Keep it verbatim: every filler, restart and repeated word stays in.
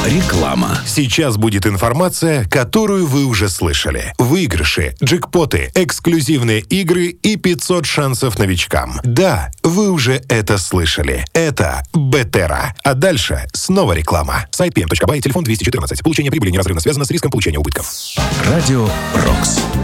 Реклама. Сейчас будет информация, которую вы уже слышали. Выигрыши, джекпоты, эксклюзивные игры и пятьсот шансов новичкам. Да, вы уже это слышали. Это Бетера. А дальше снова реклама. Сайт пи эм точка бай, телефон двести четырнадцать. Получение прибыли неразрывно связано с риском получения убытков. Радио «Рокс».